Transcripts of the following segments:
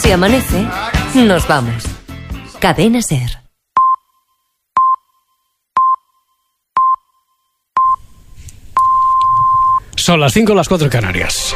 Si amanece, nos vamos. Cadena SER. Son las 5, las 4 en Canarias.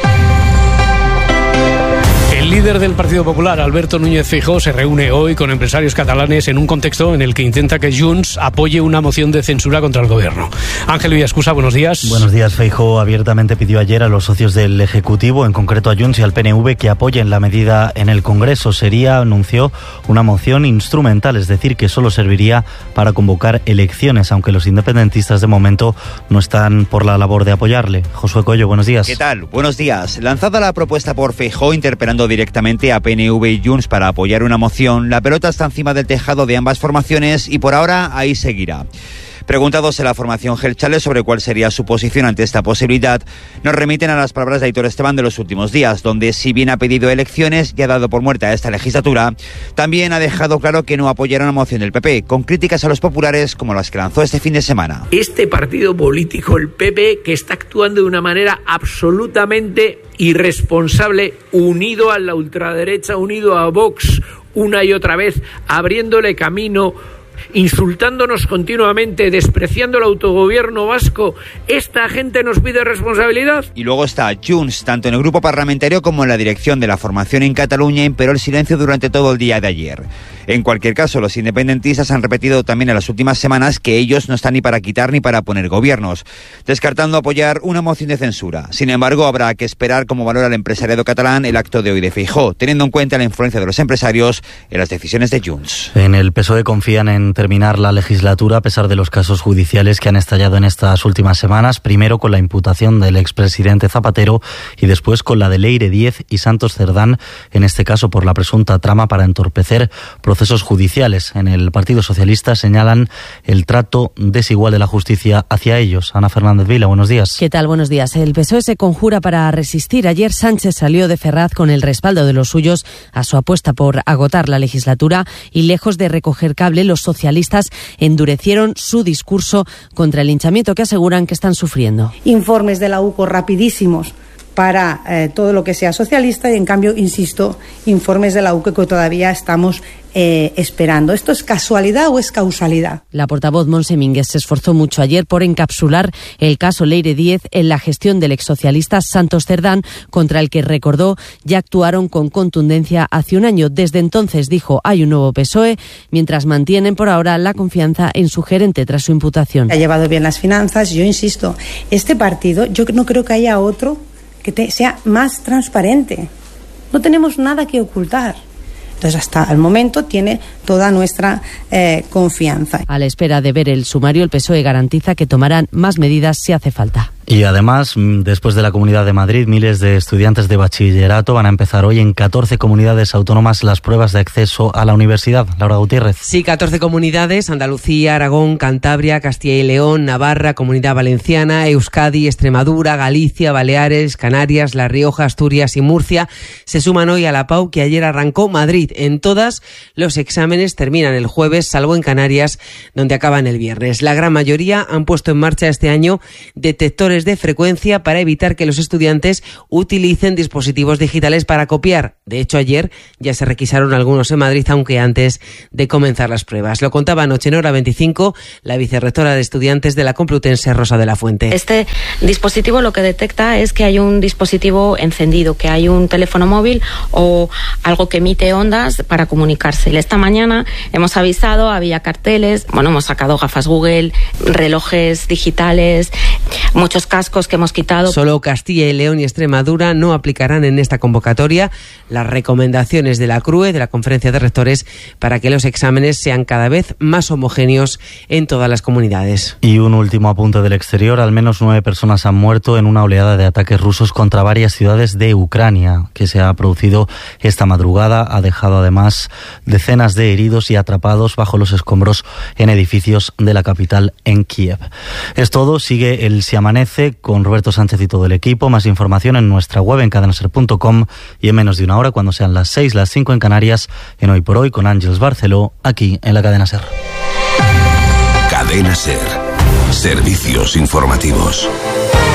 El líder del Partido Popular, Alberto Núñez Feijóo, se reúne hoy con empresarios catalanes en un contexto en el que intenta que Junts apoye una moción de censura contra el gobierno. Ángel Villascusa, buenos días. Buenos días. Feijóo abiertamente pidió ayer a los socios del Ejecutivo, en concreto a Junts y al PNV, que apoyen la medida en el Congreso. Anunció una moción instrumental, es decir, que solo serviría para convocar elecciones, aunque los independentistas de momento no están por la labor de apoyarle. Josué Coello, buenos días. ¿Qué tal? Buenos días. Lanzada la propuesta por Feijóo, interpelando directamente a PNV y Junts para apoyar una moción, la pelota está encima del tejado de ambas formaciones y por ahora ahí seguirá. Preguntados en la formación Gelchales sobre cuál sería su posición ante esta posibilidad, nos remiten a las palabras de Aitor Esteban de los últimos días, donde si bien ha pedido elecciones y ha dado por muerta esta legislatura, también ha dejado claro que no apoyará una moción del PP, con críticas a los populares como las que lanzó este fin de semana. Este partido político, el PP, que está actuando de una manera absolutamente irresponsable, unido a la ultraderecha, unido a Vox una y otra vez, abriéndole camino, insultándonos continuamente, despreciando el autogobierno vasco. ¿Esta gente nos pide responsabilidad? Y luego está Junts, tanto en el grupo parlamentario como en la dirección de la formación en Cataluña, imperó el silencio durante todo el día de ayer. En cualquier caso, los independentistas han repetido también en las últimas semanas que ellos no están ni para quitar ni para poner gobiernos, descartando apoyar una moción de censura. Sin embargo, habrá que esperar cómo valora el empresariado catalán el acto de hoy de Feijóo, teniendo en cuenta la influencia de los empresarios en las decisiones de Junts. En el PSOE confían en terminar la legislatura a pesar de los casos judiciales que han estallado en estas últimas semanas, primero con la imputación del expresidente Zapatero y después con la de Leire Díez y Santos Cerdán, en este caso por la presunta trama para entorpecer procesos judiciales. En el Partido Socialista señalan el trato desigual de la justicia hacia ellos. Ana Fernández Vila, buenos días. ¿Qué tal? Buenos días. El PSOE se conjura para resistir. Ayer Sánchez salió de Ferraz con el respaldo de los suyos a su apuesta por agotar la legislatura y lejos de recoger cable, los socialistas endurecieron su discurso contra el linchamiento que aseguran que están sufriendo. Informes de la UCO rapidísimos para todo lo que sea socialista y, en cambio, insisto, informes de la UCO que todavía estamos esperando. ¿Esto es casualidad o es causalidad? La portavoz Montse Mínguez se esforzó mucho ayer por encapsular el caso Leire Díez en la gestión del exsocialista Santos Cerdán, contra el que, recordó, ya actuaron con contundencia hace un año. Desde entonces, dijo, hay un nuevo PSOE, mientras mantienen por ahora la confianza en su gerente tras su imputación. Ha llevado bien las finanzas. Yo insisto, este partido, yo no creo que haya otro que sea más transparente. No tenemos nada que ocultar. Entonces, hasta el momento tiene toda nuestra confianza. A la espera de ver el sumario, el PSOE garantiza que tomarán más medidas si hace falta. Y además, después de la Comunidad de Madrid, miles de estudiantes de bachillerato van a empezar hoy en 14 comunidades autónomas las pruebas de acceso a la universidad. Laura Gutiérrez. Sí, 14 comunidades: Andalucía, Aragón, Cantabria, Castilla y León, Navarra, Comunidad Valenciana, Euskadi, Extremadura, Galicia, Baleares, Canarias, La Rioja, Asturias y Murcia se suman hoy a la PAU que ayer arrancó Madrid. En todas, los exámenes terminan el jueves, salvo en Canarias, donde acaban el viernes. La gran mayoría han puesto en marcha este año detectores de frecuencia para evitar que los estudiantes utilicen dispositivos digitales para copiar. De hecho, ayer ya se requisaron algunos en Madrid, aunque antes de comenzar las pruebas. Lo contaba anoche en Hora 25 la vicerrectora de estudiantes de la Complutense, Rosa de la Fuente. Este dispositivo lo que detecta es que hay un dispositivo encendido, que hay un teléfono móvil o algo que emite ondas para comunicarse. Esta mañana hemos avisado, había carteles, hemos sacado gafas Google, relojes digitales, muchos cascos que hemos quitado. Solo Castilla y León y Extremadura no aplicarán en esta convocatoria las recomendaciones de la CRUE, de la Conferencia de Rectores, para que los exámenes sean cada vez más homogéneos en todas las comunidades. Y un último apunte del exterior: al menos 9 personas han muerto en una oleada de ataques rusos contra varias ciudades de Ucrania que se ha producido esta madrugada. Ha dejado además decenas de heridos y atrapados bajo los escombros en edificios de la capital, en Kiev. Es todo. Sigue el Si Amanece con Roberto Sánchez y todo el equipo. Más información en nuestra web, en cadenaser.com, y en menos de una hora, cuando sean las 6, las 5 en Canarias, en Hoy por Hoy con Ángeles Barceló, aquí en la Cadena SER. Cadena SER. Servicios informativos.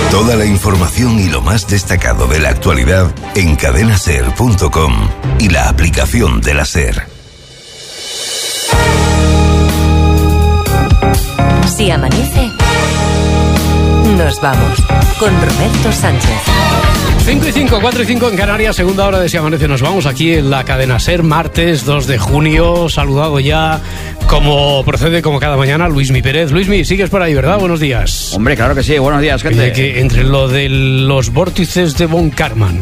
Toda la información y lo más destacado de la actualidad en cadenaser.com y la aplicación de la SER. Si amanece, nos vamos con Roberto Sánchez. 5 y 5, 4 y 5 en Canarias, segunda hora de Si Amanece. Nos vamos aquí en la cadena SER, martes 2 de junio. Saludado ya, como procede como cada mañana, Luismi Pérez. Luismi, sigues por ahí, ¿verdad? Buenos días. Hombre, claro que sí. Buenos días, gente. Que entre lo de los vórtices de Von Karman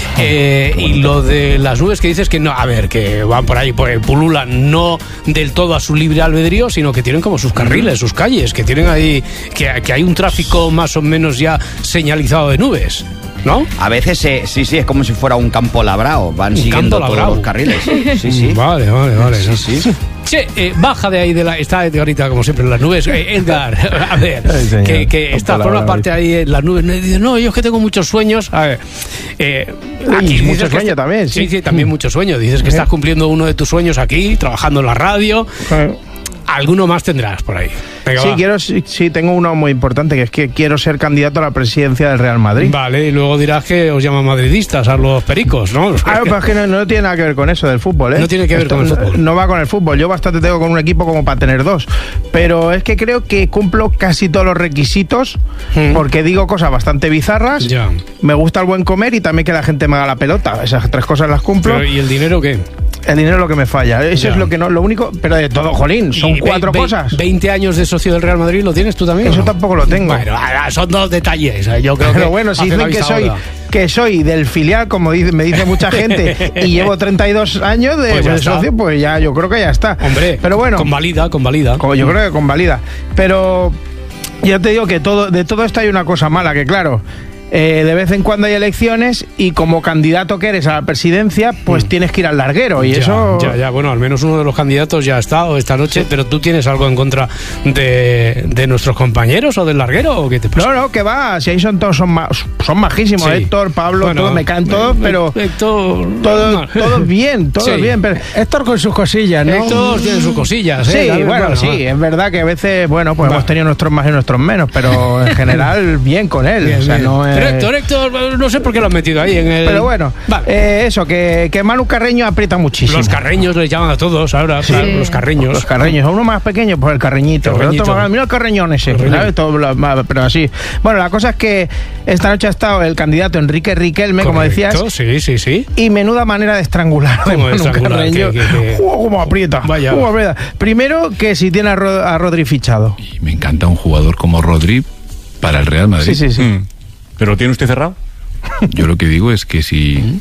y lo de las nubes que dices que no, a ver, que van por ahí, pululan no del todo a su libre albedrío, sino que tienen como sus carriles, sus calles, que tienen ahí, que hay un tráfico más o menos ya señalizado de nubes, ¿no? A veces sí, es como si fuera un campo labrado. Van siguiendo todos los carriles. Sí. Vale. Sí. Che, baja de ahí, está ahorita como siempre en las nubes. Edgar, a ver, que está por una parte ahí en las nubes. Dice, no, yo es que tengo muchos sueños. A ver, aquí muchos sueños también. Sí, también muchos sueños. Dices que estás cumpliendo uno de tus sueños aquí, trabajando en la radio. Alguno más tendrás por ahí. Venga, sí, tengo uno muy importante, que es que quiero ser candidato a la presidencia del Real Madrid. Vale, y luego dirás que os llaman madridistas a los pericos, ¿no? Pues que no tiene nada que ver con eso del fútbol, ¿eh? No tiene que ver con el fútbol. No va con el fútbol. Yo bastante tengo con un equipo como para tener dos. Pero es que creo que cumplo casi todos los requisitos, porque digo cosas bastante bizarras. Ya. Me gusta el buen comer y también que la gente me haga la pelota. Esas tres cosas las cumplo. Pero, ¿y el dinero qué? El dinero es lo que me falla. Eso es lo único, pero de todo, jolín, son cuatro cosas. 20 años de socio del Real Madrid, ¿lo tienes tú también? Eso tampoco lo tengo. Bueno, son dos detalles. Yo creo pero bueno, si dicen que soy del filial, como me dice mucha gente, y llevo 32 años de socio, pues ya yo creo que ya está. Hombre, pero bueno, convalida. Yo creo que convalida. Pero yo te digo que de todo esto hay una cosa mala, que claro, de vez en cuando hay elecciones y como candidato que eres a la presidencia, pues tienes que ir al larguero y eso... Ya, bueno, al menos uno de los candidatos ya ha estado esta noche, sí. Pero ¿tú tienes algo en contra de nuestros compañeros o del larguero o qué te pasa? No, que va, si ahí son majísimos, sí. Héctor, Pablo, bueno, todos me caen todos, pero... Héctor... Todos bien, bien. Héctor con sus cosillas, ¿no? Héctor tiene sus cosillas, Sí, es verdad que a veces, pues hemos tenido nuestros más y nuestros menos, pero en general bien con él, bien, o sea, no es... Héctor, no sé por qué lo han metido ahí en el... Pero bueno, vale. Eso, que Manu Carreño aprieta muchísimo. Los carreños les llaman a todos ahora, sí. Claro, los carreños. A uno más pequeño, pues el carreñito. Mira el carreñón ese, ¿sabes? Pero así. Bueno, la cosa es que esta noche ha estado el candidato Enrique Riquelme, como decías. Sí. Y menuda manera de estrangular de Manu Carreño. ¿Cómo aprieta? Vaya. ¿Cómo aprieta? Primero, que si tiene a Rodri fichado. Y me encanta un jugador como Rodri para el Real Madrid. Sí. ¿Pero lo tiene usted cerrado? Yo lo que digo es que si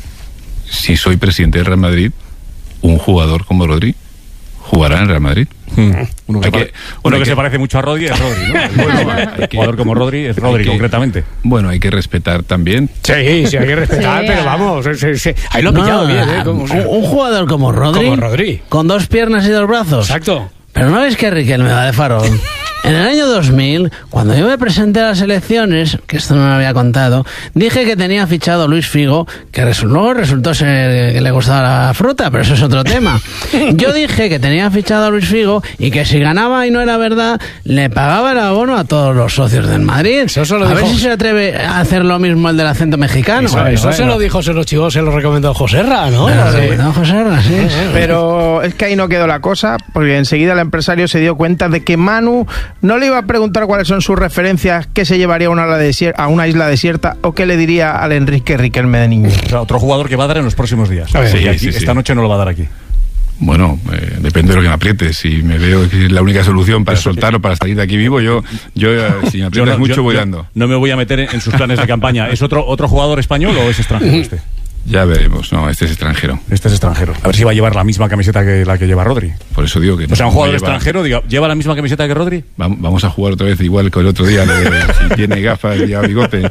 soy presidente del Real Madrid, un jugador como Rodri jugará en el Real Madrid. Uno que se parece mucho a Rodri es Rodri, ¿no? Un jugador como Rodri es Rodri, concretamente. Bueno, hay que respetar también. Sí, hay que respetar, pero vamos, ahí lo he pillado bien, ¿eh? Un jugador como Rodri, con dos piernas y dos brazos. Exacto. Pero no es que Riquelme va de farol. En el año 2000, cuando yo me presenté a las elecciones, que esto no me lo había contado, dije que tenía fichado a Luis Figo, que luego resultó ser que le gustaba la fruta, pero eso es otro tema. Yo dije que tenía fichado a Luis Figo y que si ganaba y no era verdad, le pagaba el abono a todos los socios del Madrid. A ver si se atreve a hacer lo mismo el del acento mexicano. Eso se lo dijo, se lo chivó, se lo recomendó Joserra, ¿no? Joserra, sí. Pero es que ahí no quedó la cosa, porque enseguida el empresario se dio cuenta de que Manu no le iba a preguntar cuáles son sus referencias, qué se llevaría a una isla desierta o qué le diría al Enrique Riquelme de niño. O sea, otro jugador que va a dar en los próximos días. Sí. Esta noche no lo va a dar aquí. Bueno, depende de lo que me aprietes. Si me veo que es la única solución para soltarlo, para salir de aquí vivo, yo si me aprietas mucho voy dando. No me voy a meter en sus planes de campaña. ¿Es otro jugador español o es extranjero este? Ya veremos. No, este es extranjero. A ver si va a llevar la misma camiseta que la que lleva Rodri. Por eso digo que... O sea, un jugador extranjero, ¿lleva la misma camiseta que Rodri? Vamos a jugar otra vez igual que el otro día, si tiene gafas y bigote.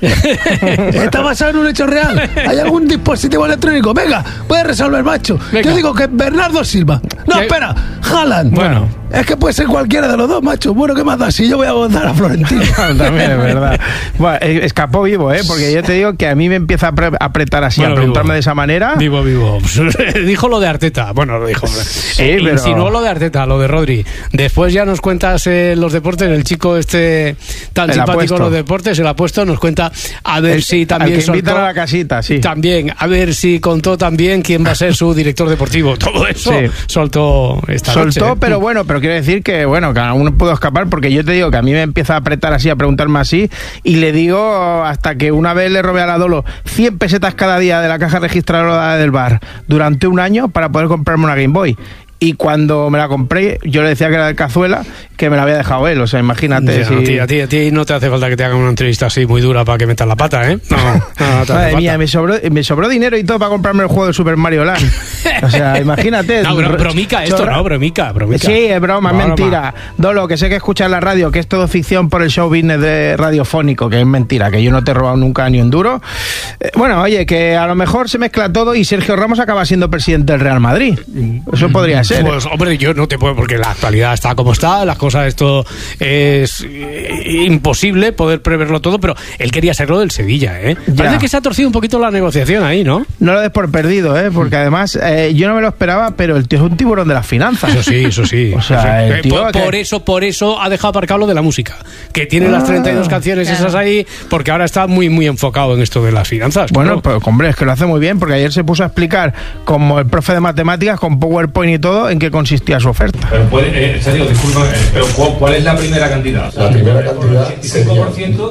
Está basado en un hecho real. ¿Hay algún dispositivo electrónico? Venga, puedes resolver, macho. Yo digo que Bernardo Silva. No, espera. Haaland. Bueno, es que puede ser cualquiera de los dos, macho. Bueno, ¿qué más da? Si yo voy a votar a Florentino. También es verdad. Bueno, escapó vivo, porque yo te digo que a mí me empieza a apretar así, a preguntarme de esa manera. Vivo. Dijo lo de Arteta. Bueno, lo dijo. Pero... Insinuó lo de Arteta, lo de Rodri. Después ya nos cuentas los deportes. El chico tan simpático en los deportes, se lo ha puesto. Nos cuenta a ver si también al que invitan a la casita, sí. También, a ver si contó también quién va a ser su director deportivo. Todo eso soltó esta noche. Pero quiero decir que, cada uno pudo escapar, porque yo te digo que a mí me empieza a apretar así, a preguntarme así, y le digo hasta que una vez le robé a la Dolo 100 pesetas cada día de la caja registradora del bar durante un año para poder comprarme una Game Boy. Y cuando me la compré, yo le decía que era de Cazuela, que me la había dejado él. O sea, imagínate. A ti no te hace falta que te hagan una entrevista así muy dura para que metas la pata, ¿eh? No Madre mía, me sobró dinero y todo para comprarme el juego de Super Mario Land. O sea, imagínate. No, bromica esto, ¿no? Bromica. Sí, es broma, es mentira. Dolo, que sé que escuchas la radio, que es todo ficción por el show business de radiofónico, que es mentira, que yo no te he robado nunca ni un duro. Bueno, oye, que a lo mejor se mezcla todo y Sergio Ramos acaba siendo presidente del Real Madrid. Eso podría ser. Pues hombre, yo no te puedo, porque la actualidad está como está, las cosas, esto es imposible poder preverlo todo, pero él quería serlo del Sevilla, Parece que se ha torcido un poquito la negociación ahí, ¿no? No lo des por perdido, porque además yo no me lo esperaba, pero el tío es un tiburón de las finanzas. Eso sí. O sea, el tío por eso ha dejado aparcado lo de la música, que tiene las 32 canciones esas ahí, porque ahora está muy, muy enfocado en esto de las finanzas. Bueno, pero hombre, es que lo hace muy bien, porque ayer se puso a explicar, como el profe de matemáticas, con PowerPoint y todo, en qué consistía su oferta. Pero Sergio, disculpa, pero ¿cuál es la primera cantidad? La primera cantidad sería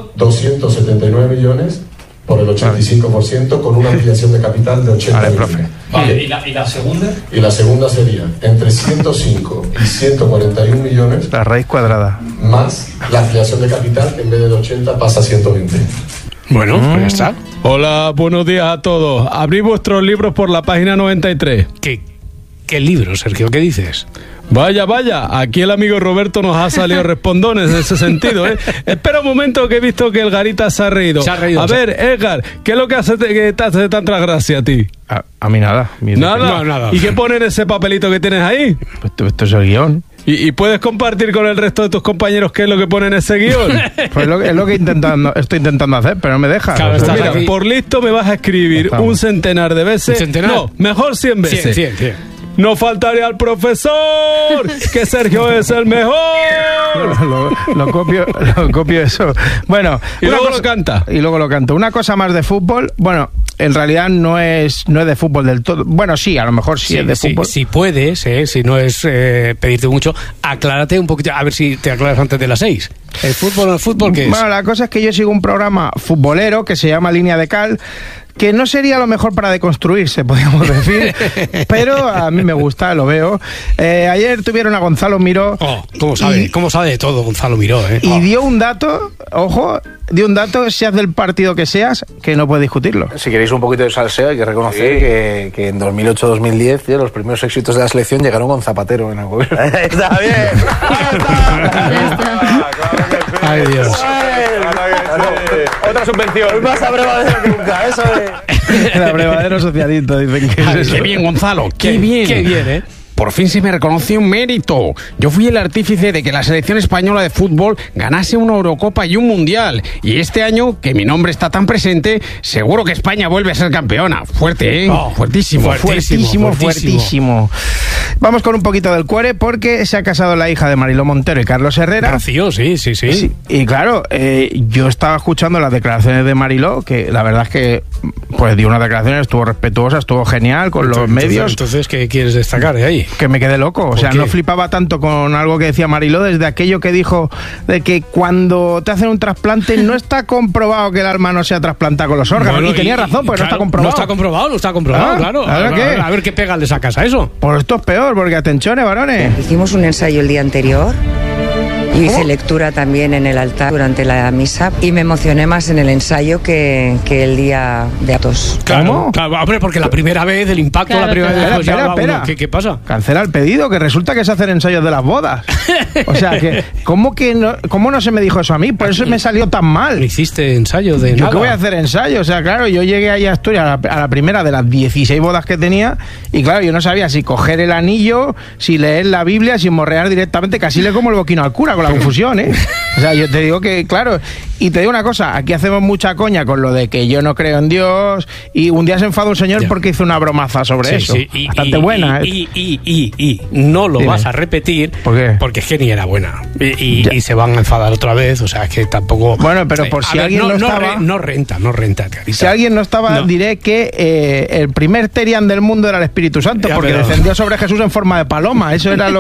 279 millones por el 85%, con una ampliación de capital de 80 millones. Profe. Vale, ¿y la segunda? Y la segunda sería entre 105 y 141 millones. La raíz cuadrada. Más la ampliación de capital, que en vez de 80 pasa a 120. Bueno, pues ya está. Hola, buenos días a todos. Abrí vuestros libros por la página 93. ¿Qué libro, Sergio? ¿Qué dices? Vaya, aquí el amigo Roberto nos ha salido respondones en ese sentido, Espera un momento, que he visto que el Garita se ha reído. A ver, Edgar, ¿qué es lo que te hace tanta gracia a ti? A mí nada. ¿Nada? ¿Y qué pone en ese papelito que tienes ahí? Pues esto es el guión. ¿Y puedes compartir con el resto de tus compañeros qué es lo que pone en ese guión? Pues es lo que estoy intentando hacer, pero no me dejas. Claro, mira, por listo me vas a escribir un centenar de veces. ¿Un centenar? No, mejor 100 veces. 100. No faltaría al profesor, que Sergio es el mejor. Lo copio eso. Bueno, y luego lo canta. Y luego lo canto. Una cosa más de fútbol. Bueno, en realidad no es de fútbol del todo. Bueno, sí, a lo mejor sí es de fútbol. Si puedes, si no es pedirte mucho, aclárate un poquito, a ver si te aclaras antes de las 6. ¿El fútbol qué es? Bueno, la cosa es que yo sigo un programa futbolero que se llama Línea de Cal, que no sería lo mejor para deconstruirse, podríamos decir, pero a mí me gusta, lo veo. Ayer tuvieron a Gonzalo Miró. ¿Cómo sabe de todo Gonzalo Miró? Y dio un dato, seas del partido que seas, que no puede discutirlo. Si queréis un poquito de salseo, hay que reconocer que en 2008-2010 los primeros éxitos de la selección llegaron con Zapatero en el gobierno. ¡Está bien! ¡Ay, Dios! Otra subvención. Más abrevadero que nunca, eso es. El abrevadero socialista, dicen que es eso. ¡Qué bien, Gonzalo! ¡Qué bien, Por fin se me reconoció un mérito. Yo fui el artífice de que la selección española de fútbol ganase una Eurocopa y un Mundial. Y este año, que mi nombre está tan presente, seguro que España vuelve a ser campeona. Fuerte, Fuertísimo. Vamos con un poquito del cuore, porque se ha casado la hija de Mariló Montero y Carlos Herrera. Rocío, sí. Y claro, yo estaba escuchando las declaraciones de Mariló, que la verdad es que pues dio unas declaraciones, estuvo respetuosa, estuvo genial con los medios. Entonces, ¿qué quieres destacar de ahí? Que me quedé loco, o sea, no flipaba tanto con algo que decía Mariló, desde aquello que dijo de que cuando te hacen un trasplante no está comprobado que el alma no sea trasplantada con los órganos. Bueno, y tenía razón, pues claro, no está comprobado. Claro. A ver qué pega le sacas a eso. Pues esto es peor, porque atenciones, varones. Hicimos un ensayo el día anterior Yo hice lectura también en el altar durante la misa y me emocioné más en el ensayo que el día de Atos. Claro, claro, hombre, porque la primera vez, el impacto, la primera vez... Espera. ¿Qué pasa? Cancela el pedido, que resulta que se hacen ensayos de las bodas. O sea, ¿cómo no se me dijo eso a mí? Por eso me salió tan mal. ¿No hiciste ensayo de nada? ¿Yo qué voy a hacer ensayo? O sea, claro, yo llegué ahí a Asturias a la primera de las 16 bodas que tenía y claro, yo no sabía si coger el anillo, si leer la Biblia, si morrear directamente, casi le como el boquino al cura con la confusión, ¿eh? O sea, yo te digo que, claro, y te digo una cosa, aquí hacemos mucha coña con lo de que yo no creo en Dios y un día se enfadó un señor porque hizo una bromaza sobre eso. Sí, bastante buena, ¿eh? Y no lo vas a repetir. ¿Por qué? Porque es que ni era buena. Y se van a enfadar otra vez, o sea, es que tampoco... Bueno, pero por si alguien no estaba... No renta, Carita. Si alguien no estaba, diré que el primer Terian del mundo era el Espíritu Santo, porque descendió sobre Jesús en forma de paloma. Eso era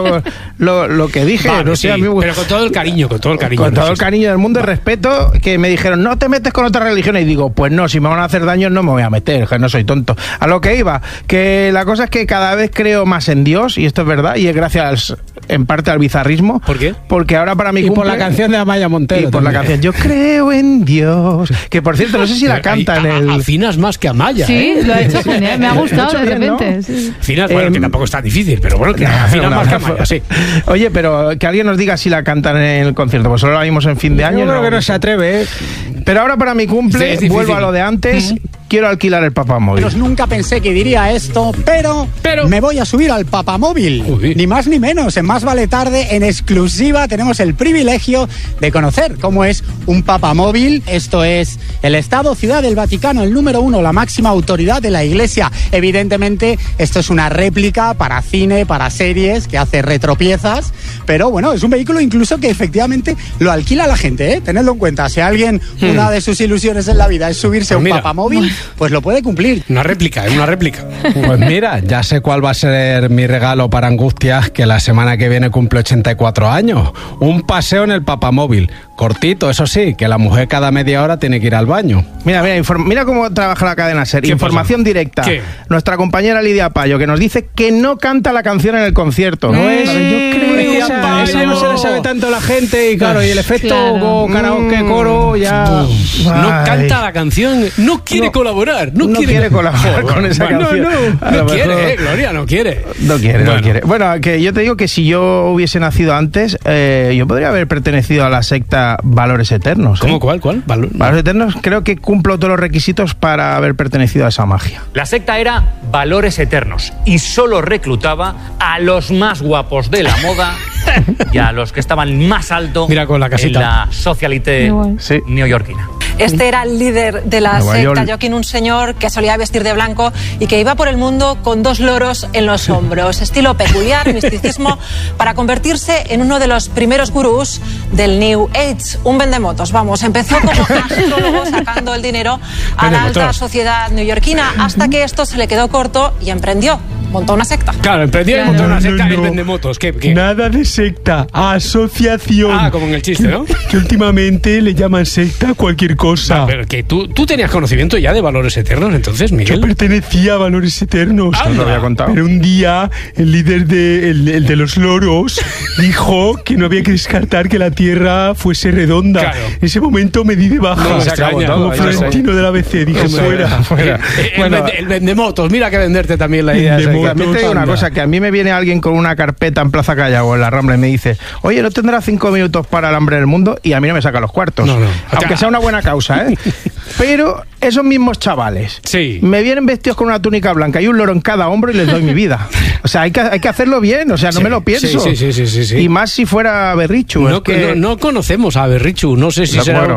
lo que dije. Vale, no sé, sí, pero con todo el cariño. Con todo el cariño del mundo y respeto, que me dijeron, no te metes con otras religiones. Y digo, pues no, si me van a hacer daño no me voy a meter, que no soy tonto. A lo que iba, que la cosa es que cada vez creo más en Dios, y esto es verdad, y es gracias en parte al bizarrismo. ¿Por qué? Porque ahora para mí y por la canción de Amaya Montero. Y por la canción Yo creo en Dios, que por cierto no sé si la canta en el... Afinas más que Amaya. Sí, lo ha hecho genial, me ha gustado de repente. ¿No? Sí. Afinas, bueno, que tampoco es tan difícil, pero bueno, que afinas más que Amaya, sí. Oye, pero que alguien nos diga si la cantan en el concierto, pues solo la vimos en fin de año. Yo creo que no se atreve. Pero ahora para mi cumple, vuelvo a lo de antes, quiero alquilar el papamóvil. Pero nunca pensé que diría esto, pero me voy a subir al papamóvil. Ni más ni menos, en Más Vale Tarde, en exclusiva, tenemos el privilegio de conocer cómo es un papamóvil. Esto es el Estado Ciudad del Vaticano, el número 1, la máxima autoridad de la Iglesia. Evidentemente, esto es una réplica para cine, para series, que hace retropiezas, pero bueno, es un vehículo incluso que efectivamente lo alquila la gente, ¿eh? Tenedlo en cuenta, si alguien, una de sus ilusiones en la vida es subirse a un papamóvil, pues lo puede cumplir. Una réplica. Pues mira, ya sé cuál va a ser mi regalo para Angustias, que la semana que viene cumple 84 años. Un paseo en el papamóvil. Cortito, eso sí, que la mujer cada media hora tiene que ir al baño. Mira cómo trabaja la cadena SER. Información directa. ¿Qué? Nuestra compañera Lidia Payo, que nos dice que no canta la canción en el concierto. No es. Yo creo que esa no se le sabe tanto a la gente y claro, y el efecto karaoke, coro, ya... No canta la canción, no quiere colaborar. No quiere colaborar con esa canción. No quiere, Gloria, no quiere. No quiere. Bueno, que yo te digo que si yo hubiese nacido antes, yo podría haber pertenecido a la secta Valores Eternos. ¿Cómo? ¿Cuál? Valores Eternos, creo que cumplo todos los requisitos para haber pertenecido a esa magia. La secta era Valores Eternos y solo reclutaba a los más guapos de la moda y a los que estaban más alto en la socialité neoyorquina. Este era el líder de la secta, Joaquín, un señor que solía vestir de blanco y que iba por el mundo con 2 loros en los hombros. Estilo peculiar, misticismo, para convertirse en uno de los primeros gurús del New Age. Un vendemotos, vamos. Empezó como astrólogo sacando el dinero a la alta sociedad neoyorquina hasta que esto se le quedó corto y emprendió. Montó una secta. Claro, emprendió y montó una secta, el vendemotos. ¿Qué? Nada de secta, asociación. Ah, como en el chiste, ¿no? Que últimamente le llaman secta a cualquier cosa. Pero que tú tenías conocimiento ya de Valores Eternos, entonces, Miguel. Yo pertenecía a Valores Eternos. No lo había contado. Pero un día el líder el de los loros dijo que no había que descartar que la Tierra fuese redonda. Claro. En ese momento me di de baja. Como Florentino del ABC, dije fuera. Bueno, el vendemotos, mira que venderte también la idea. También te digo una cosa, que a mí me viene alguien con una carpeta en Plaza Callao o en la Rambla y me dice, oye, ¿no tendrás 5 minutos para el hambre del mundo? Y a mí no me saca los cuartos. No. Aunque sea una buena causa, ¿eh? Pero esos mismos chavales me vienen vestidos con una túnica blanca y un loro en cada hombro y les doy mi vida. O sea, hay que hacerlo bien, o sea, no me lo pienso. Sí. Y más si fuera Berrichu. No conocemos a Berrichu, no sé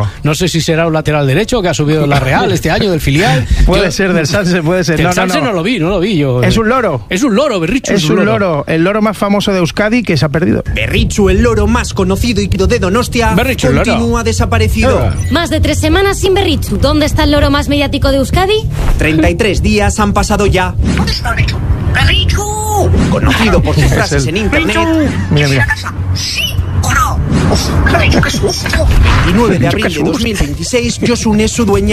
si será un lateral derecho que ha subido la Real este año del filial. Puede ser, del Sanse puede ser. Del Sanse no lo vi yo. Es un loro. Es un loro, Berrichu. Es un loro, el loro más famoso de Euskadi que se ha perdido. Berrichu, el loro más conocido y de Donostia, continúa desaparecido. Más de 3 semanas sin Berrichu. ¿Dónde está el loro más mediático de Euskadi? 33 días han pasado ya. ¿Dónde está Berrichu? ¡Berrichu! Conocido por sus frases en internet. Mira. ¿Sí o no? ¡Berrichu, qué susto! 29 de abril de 2026, Yosun es su dueña.